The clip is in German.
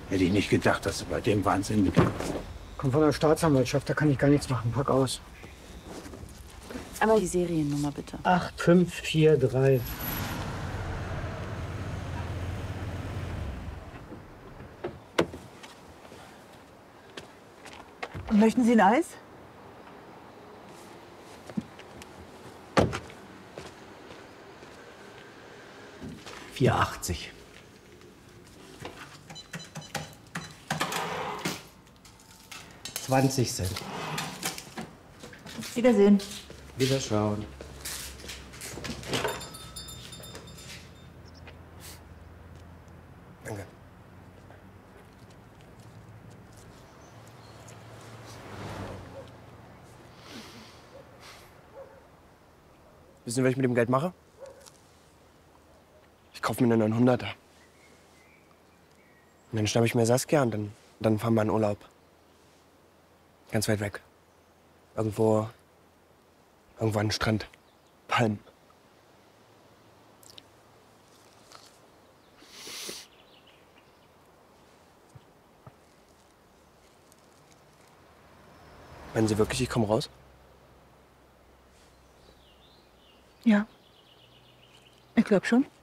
Hätte ich nicht gedacht, dass du bei dem Wahnsinn mitmachst. Komm von der Staatsanwaltschaft, da kann ich gar nichts machen. Pack aus. Einmal die Seriennummer, bitte. 8543. Möchten Sie ein Eis? $4,80. $0,20. Wiedersehen. Wiederschauen. Danke. Wissen Sie, was ich mit dem Geld mache? Ich kaufe mir einen 900er. Und dann schnappe ich mir Saskia und dann fahren wir in Urlaub. Ganz weit weg. Irgendwo an den Strand. Palmen. Meinen Sie wirklich, ich komme raus? Ja. Ich glaube schon.